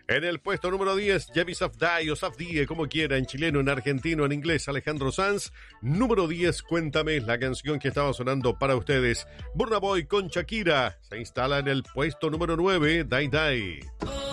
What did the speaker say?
En el puesto número 10, Javi Safdie o Safdie, como quiera, en chileno, en argentino, en inglés, Alejandro Sanz. Número 10, Cuéntame, la canción que estaba sonando para ustedes. Burna Boy con Shakira se instala en el puesto número 9, Dai Dai.